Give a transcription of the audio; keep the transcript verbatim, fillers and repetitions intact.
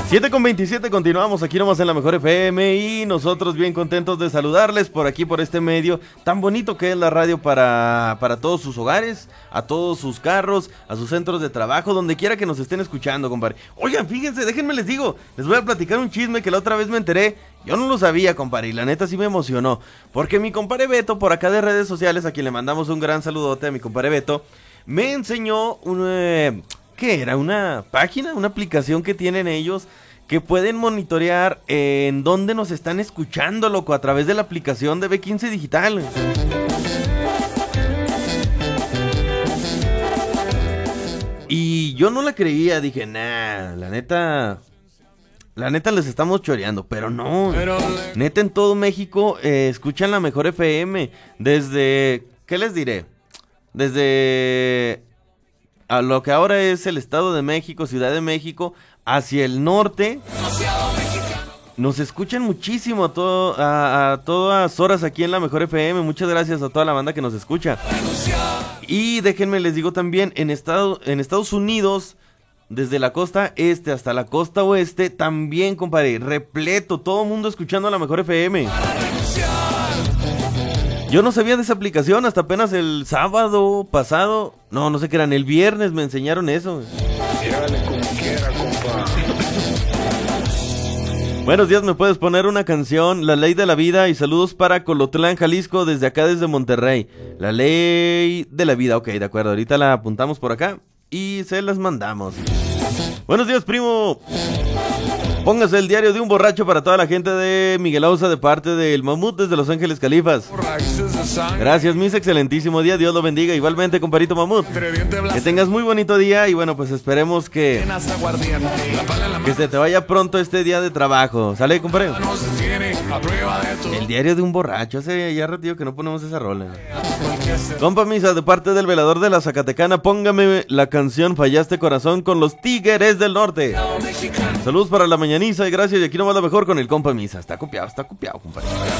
siete con veintisiete, continuamos aquí nomás en la Mejor F M y nosotros bien contentos de saludarles por aquí, por este medio tan bonito que es la radio para, para todos sus hogares, a todos sus carros, a sus centros de trabajo, donde quiera que nos estén escuchando, compadre. Oigan, fíjense, déjenme les digo, les voy a platicar un chisme que la otra vez me enteré. Yo no lo sabía, compadre, y la neta sí me emocionó, porque mi compadre Beto, por acá de redes sociales, a quien le mandamos un gran saludote a mi compadre Beto, me enseñó un... Eh, ¿Qué era? ¿Una página? ¿Una aplicación que tienen ellos que pueden monitorear eh, en dónde nos están escuchando, loco, a través de la aplicación de B quince Digital? Y yo no la creía, dije, nah, la neta... La neta les estamos choreando, pero no. Pero... Neta en todo México eh, escuchan la Mejor F M. Desde... ¿Qué les diré? Desde... a lo que ahora es el Estado de México, Ciudad de México, hacia el norte, nos escuchan muchísimo a, todo, a, a todas horas aquí en la Mejor F M. Muchas gracias a toda la banda que nos escucha. Y déjenme les digo también, en, Estado, en Estados Unidos, desde la costa este hasta la costa oeste, también, compadre, repleto, todo el mundo escuchando a la Mejor F M. Yo no sabía de esa aplicación hasta apenas el sábado pasado. No, no sé qué eran, el viernes me enseñaron eso. Llévale como quiera, compa. Buenos días, ¿me puedes poner una canción? La Ley de la Vida, y saludos para Colotlán, Jalisco, desde acá, desde Monterrey. La Ley de la Vida, ok, de acuerdo, ahorita la apuntamos por acá y se las mandamos. Buenos días, primo. Póngase el diario de un borracho para toda la gente de Miguel Ausa, de parte del Mamut desde Los Ángeles, Califas. Gracias, mis, excelentísimo día, Dios lo bendiga. Igualmente, comparito Mamut, que tengas muy bonito día y bueno, pues esperemos que que se te vaya pronto este día de trabajo. ¿Sale, compadre? El diario de un borracho, hace ya ratito que no ponemos esa rola. Compa Misa, de parte del velador de la Zacatecana, póngame la canción Fallaste Corazón con los Tigres del Norte. Saludos para la mañaniza y gracias, y aquí nomás la mejor con el compa Misa. Está copiado, está copiado, compadre.